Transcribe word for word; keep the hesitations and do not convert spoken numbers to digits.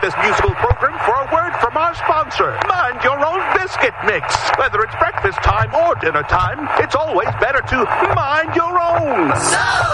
this musical program for a word from our sponsor, Mind Your Own Biscuit Mix. Whether it's breakfast time or dinner time, it's always better to mind your own. So